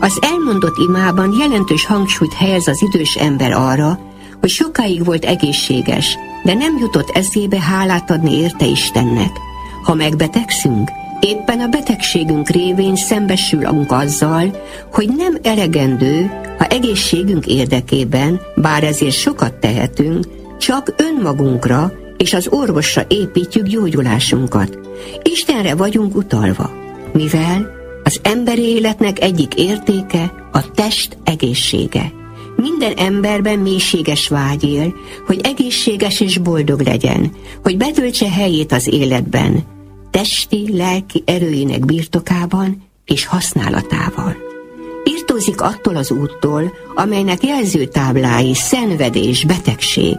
Az elmondott imában jelentős hangsúlyt helyez az idős ember arra, hogy sokáig volt egészséges, de nem jutott eszébe hálát adni érte Istennek. Ha megbetegszünk, éppen a betegségünk révén szembesülünk azzal, hogy nem elegendő, ha egészségünk érdekében, bár ezért sokat tehetünk, csak önmagunkra és az orvosra építjük gyógyulásunkat. Istenre vagyunk utalva, mivel az emberi életnek egyik értéke a test egészsége. Minden emberben mélységes vágy él, hogy egészséges és boldog legyen, hogy betöltse helyét az életben, testi, lelki erőinek birtokában és használatával. Irtózik attól az úttól, amelynek jelzőtáblái szenvedés, betegség.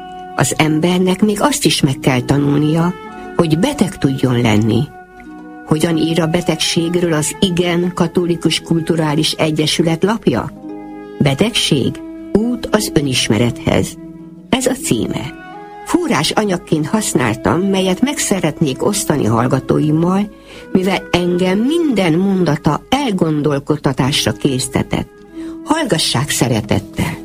Az embernek még azt is meg kell tanulnia, hogy beteg tudjon lenni. Hogyan ír a betegségről az Igen Katolikus Kulturális Egyesület lapja? Betegség, út az önismerethez. Ez a címe. Forrás anyagként használtam, melyet meg szeretnék osztani hallgatóimmal, mivel engem minden mondata elgondolkodtatásra késztetett. Hallgassák szeretettel!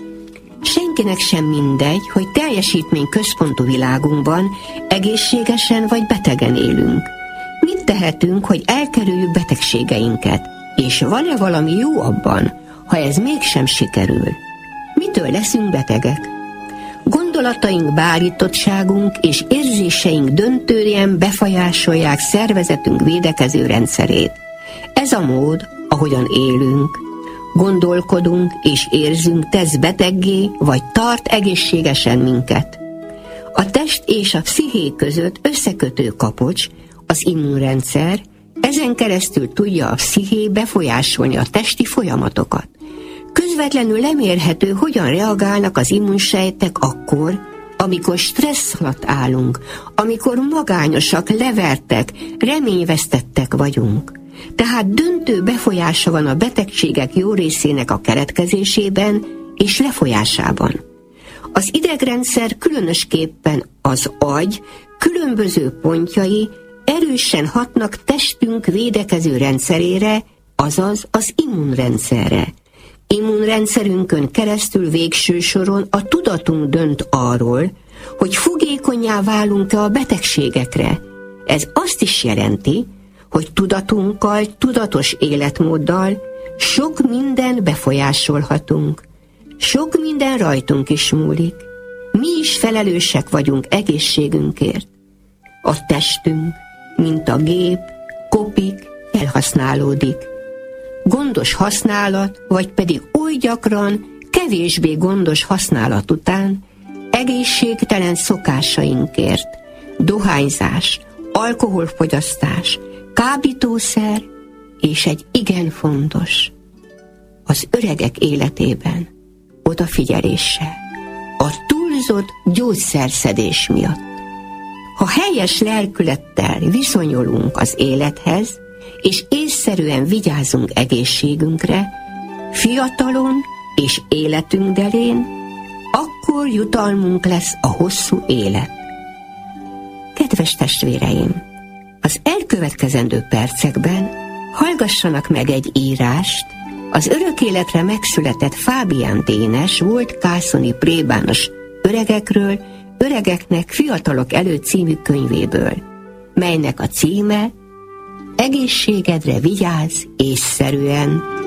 Senkinek sem mindegy, hogy teljesítmény központú világunkban egészségesen vagy betegen élünk. Mit tehetünk, hogy elkerüljük betegségeinket? És van-e valami jó abban, ha ez mégsem sikerül? Mitől leszünk betegek? Gondolataink, beállítottságunk és érzéseink döntően befolyásolják szervezetünk védekező rendszerét. Ez a mód, ahogyan élünk, gondolkodunk és érzünk, tesz beteggé, vagy tart egészségesen minket. A test és a psziché között összekötő kapocs, az immunrendszer, ezen keresztül tudja a psziché befolyásolni a testi folyamatokat. Közvetlenül lemérhető, hogyan reagálnak az immunsejtek akkor, amikor stressz alatt állunk, amikor magányosak, levertek, reményvesztettek vagyunk. Tehát döntő befolyása van a betegségek jó részének a keletkezésében és lefolyásában. Az idegrendszer, különösképpen az agy különböző pontjai erősen hatnak testünk védekező rendszerére, azaz az immunrendszerre. Immunrendszerünkön keresztül végső soron a tudatunk dönt arról, hogy fogékonnyá válunk-e a betegségekre. Ez azt is jelenti, hogy tudatunkkal, tudatos életmóddal sok minden befolyásolhatunk. Sok minden rajtunk is múlik. Mi is felelősek vagyunk egészségünkért. A testünk, mint a gép, kopik, elhasználódik. Gondos használat, vagy pedig oly gyakran, kevésbé gondos használat után egészségtelen szokásainkért, dohányzás, alkoholfogyasztás, kábítószer és egy igen fontos, az öregek életében odafigyeléssel, a túlzott gyógyszerszedés miatt. Ha helyes lelkülettel viszonyulunk az élethez, és észszerűen vigyázunk egészségünkre, fiatalon és életünk delén, akkor jutalmunk lesz a hosszú élet. Kedves testvéreim, az elkövetkezendő percekben hallgassanak meg egy írást az örök életre megszületett Fábián Dénes volt kászoni plébános öregekről, Öregeknek fiatalok előtt című könyvéből, melynek a címe Egészségedre vigyázz észszerűen.